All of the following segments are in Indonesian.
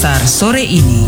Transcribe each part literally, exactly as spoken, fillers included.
Pasar sore ini.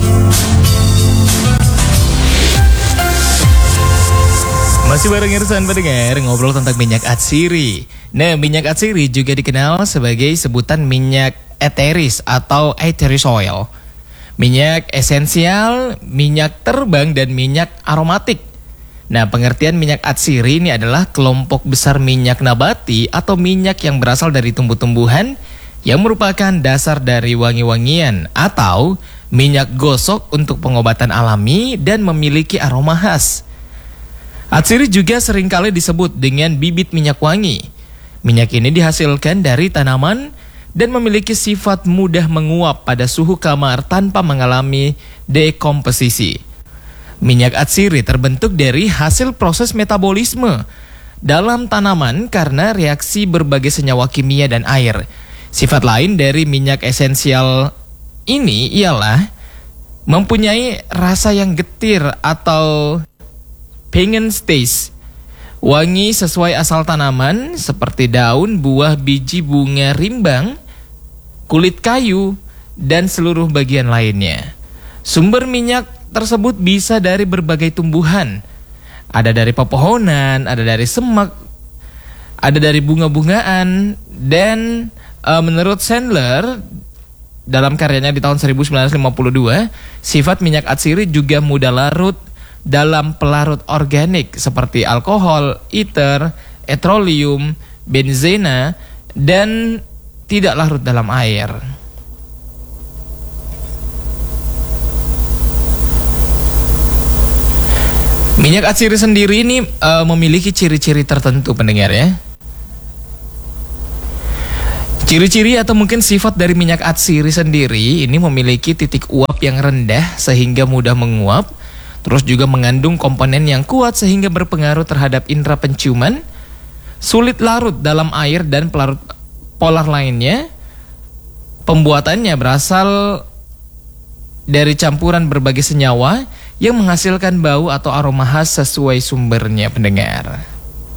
Masih bareng Irsan pendengar, ngobrol tentang minyak atsiri. Nah, minyak atsiri juga dikenal sebagai sebutan minyak eteris atau eteris oil. Minyak esensial, minyak terbang, dan minyak aromatik. Nah, pengertian minyak atsiri ini adalah kelompok besar minyak nabati atau minyak yang berasal dari tumbuh-tumbuhan yang merupakan dasar dari wangi-wangian atau minyak gosok untuk pengobatan alami dan memiliki aroma khas. Atsiri juga seringkali disebut dengan bibit minyak wangi. Minyak ini dihasilkan dari tanaman dan memiliki sifat mudah menguap pada suhu kamar tanpa mengalami dekomposisi. Minyak atsiri terbentuk dari hasil proses metabolisme dalam tanaman karena reaksi berbagai senyawa kimia dan air. Sifat lain dari minyak esensial ini ialah mempunyai rasa yang getir atau pungent taste. Wangi sesuai asal tanaman seperti daun, buah, biji, bunga, rimbang, kulit kayu, dan seluruh bagian lainnya. Sumber minyak tersebut bisa dari berbagai tumbuhan. Ada dari pepohonan, ada dari semak, ada dari bunga-bungaan, dan uh, menurut Sandler dalam karyanya di tahun seribu sembilan ratus lima puluh dua, sifat minyak atsiri juga mudah larut dalam pelarut organik seperti alkohol, ether, petroleum, benzena, dan tidak larut dalam air. Minyak atsiri sendiri ini uh, memiliki ciri-ciri tertentu pendengar ya. Ciri-ciri atau mungkin sifat dari minyak atsiri sendiri ini memiliki titik uap yang rendah sehingga mudah menguap. Terus juga mengandung komponen yang kuat sehingga berpengaruh terhadap indera penciuman, sulit larut dalam air dan pelarut polar lainnya. Pembuatannya berasal dari campuran berbagai senyawa yang menghasilkan bau atau aroma khas sesuai sumbernya pendengar.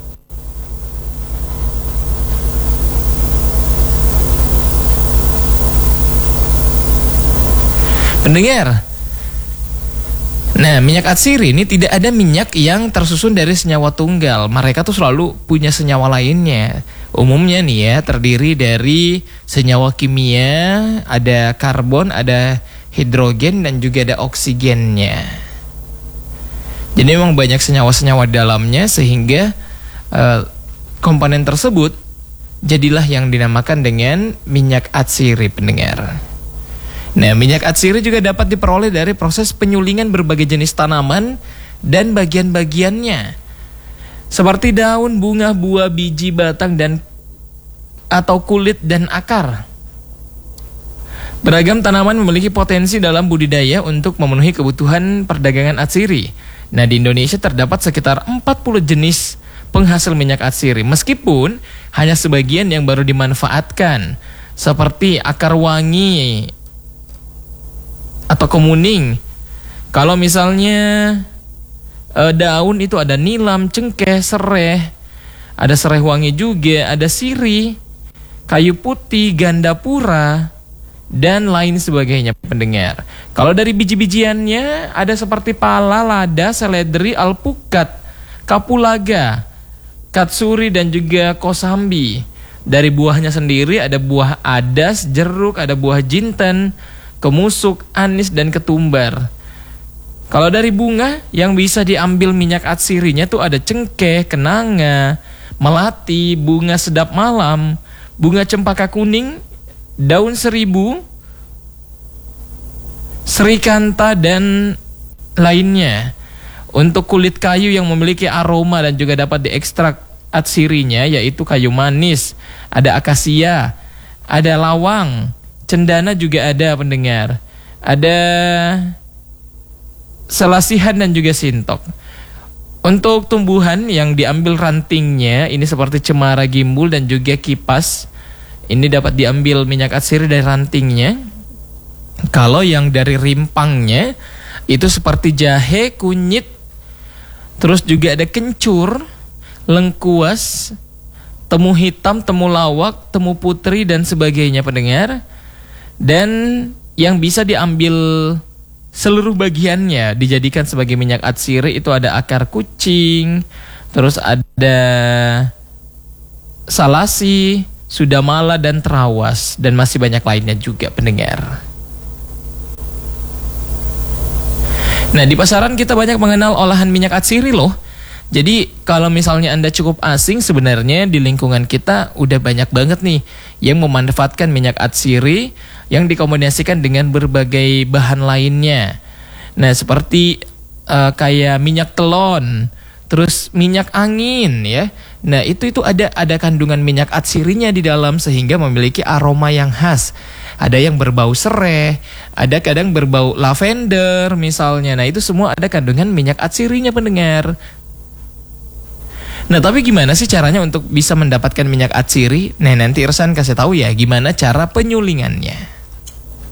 Pendengar, nah, minyak atsiri ini tidak ada minyak yang tersusun dari senyawa tunggal. Mereka tuh selalu punya senyawa lainnya. Umumnya nih ya, terdiri dari senyawa kimia, ada karbon, ada hidrogen, dan juga ada oksigennya. Jadi memang banyak senyawa-senyawa dalamnya sehingga uh, komponen tersebut jadilah yang dinamakan dengan minyak atsiri pendengar. Nah, minyak atsiri juga dapat diperoleh dari proses penyulingan berbagai jenis tanaman dan bagian-bagiannya, seperti daun, bunga, buah, biji, batang, dan atau kulit dan akar. Beragam tanaman memiliki potensi dalam budidaya untuk memenuhi kebutuhan perdagangan atsiri. Nah, di Indonesia terdapat sekitar empat puluh jenis penghasil minyak atsiri, meskipun hanya sebagian yang baru dimanfaatkan, seperti akar wangi atau kemuning. Kalau misalnya e, daun itu ada nilam, cengkeh, sereh, ada sereh wangi juga, ada sirih, kayu putih, gandapura, dan lain sebagainya pendengar. Kalau dari biji-bijiannya ada seperti pala, lada, seledri, alpukat, kapulaga, katsuri, dan juga kosambi. Dari buahnya sendiri ada buah adas, jeruk, ada buah jinten, kemusuk, anis, dan ketumbar. Kalau dari bunga yang bisa diambil minyak atsirinya tuh ada cengkeh, kenanga, melati, bunga sedap malam, bunga cempaka kuning, daun seribu, serikanta, dan lainnya. Untuk kulit kayu yang memiliki aroma dan juga dapat diekstrak atsirinya yaitu kayu manis, ada akasia, ada lawang, cendana juga ada pendengar. Ada selasihan dan juga sintok. Untuk tumbuhan yang diambil rantingnya ini seperti cemara, gimbul, dan juga kipas. Ini dapat diambil minyak atsiri dari rantingnya. Kalau yang dari rimpangnya itu seperti jahe, kunyit, terus juga ada kencur, lengkuas, temu hitam, temu lawak, temu putri, dan sebagainya pendengar. Dan yang bisa diambil seluruh bagiannya dijadikan sebagai minyak atsiri itu ada akar kucing, terus ada salasi, sudamala dan terawas, dan masih banyak lainnya juga pendengar. Nah, di pasaran kita banyak mengenal olahan minyak atsiri loh. Jadi kalau misalnya Anda cukup asing, sebenarnya di lingkungan kita udah banyak banget nih yang memanfaatkan minyak atsiri yang dikombinasikan dengan berbagai bahan lainnya. Nah, seperti uh, kayak minyak telon, terus minyak angin ya. Nah, itu itu ada ada kandungan minyak atsirinya di dalam sehingga memiliki aroma yang khas. Ada yang berbau sereh, ada kadang berbau lavender misalnya. Nah, itu semua ada kandungan minyak atsirinya pendengar. Nah, tapi gimana sih caranya untuk bisa mendapatkan minyak atsiri? Nah, nanti Irsan kasih tahu ya gimana cara penyulingannya.